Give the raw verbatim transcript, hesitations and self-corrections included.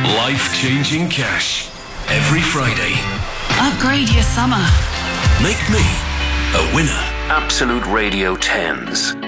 Life-changing cash. Every Friday. Upgrade your summer. Make me a winner. Absolute Radio tens.